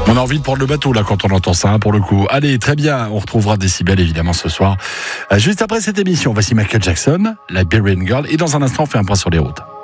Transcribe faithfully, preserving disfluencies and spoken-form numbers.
On a envie de prendre le bateau là quand on entend ça, hein, pour le coup. Allez, très bien, on retrouvera Décibel évidemment ce soir. Euh, juste après cette émission, voici Michael Jackson, la Liberian Girl, et dans un instant on fait un point sur les routes.